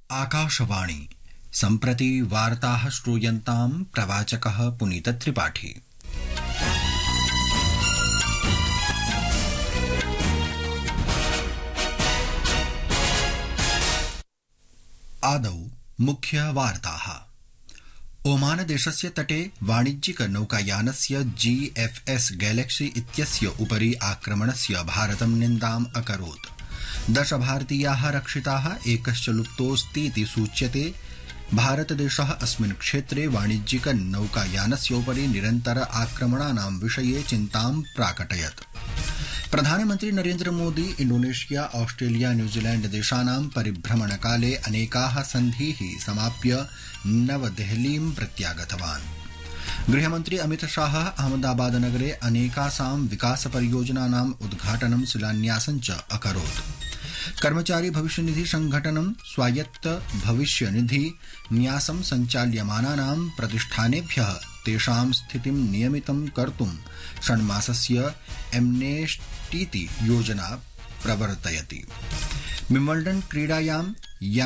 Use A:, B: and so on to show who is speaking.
A: आकाशवाणी सम्प्रति वार्ताः श्रूयन्तां प्रवाचकः पुनीतत्रिपाठी। आदौ मुख्यवार्ताः। ओमान देशस्य तटे वाणिज्यिक नौकायानस्य GFS गैलेक्सी इत्यस्य उपरि आक्रमणस्य भारतं निन्दाम् अकरोत्। 10 भारतीयाः रक्षिताः, एकश्च लुप्तोऽस्तीति सूच्यते। भारतदेशः अस्मिन् क्षेत्रे वाणिज्यिक नौकायानस्योपरि निरन्तर आक्रमणानां विषये चिन्तां प्राकटयत्। प्रधानमन्त्री Narendra Modi Indonesia, Australia, New Zealand देशानां परिभ्रमणकाले अनेकाः सन्धीः समाप्य नवदेहलीं प्रत्यागतवान्। गृहमन्त्री अमित शाह अहमदाबाद नगरे अनेकासां विकास परियोजनानाम् उद्घाटनं शिलान्यासं च अकरोत्। कर्मचारी भविष्य निधि संघटनं स्वायत्त भविष्य निधि न्यासं सञ्चाल्यमानानां प्रतिष्ठानेभ्यः तेषां स्थितिं नियमितं कर्तुं षण्मासस्य एम्नेस्टीति योजना प्रवर्तयति। विम्बल्डन् क्रीडायां